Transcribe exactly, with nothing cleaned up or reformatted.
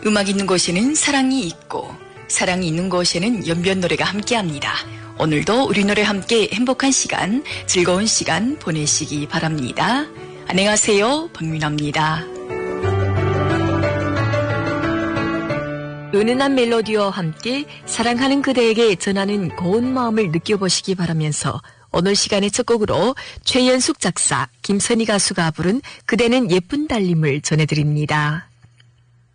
음악 있는 곳에는 사랑이 있고 사랑이 있는 곳에는 연변 노래가 함께합니다. 오늘도 우리 노래 함께 행복한 시간, 즐거운 시간 보내시기 바랍니다. 안녕하세요, 박민아입니다. 은은한 멜로디와 함께 사랑하는 그대에게 전하는 고운 마음을 느껴보시기 바라면서 오늘 시간의 첫 곡으로 최연숙 작사, 김선희 가수가 부른 그대는 예쁜 달님을 전해드립니다.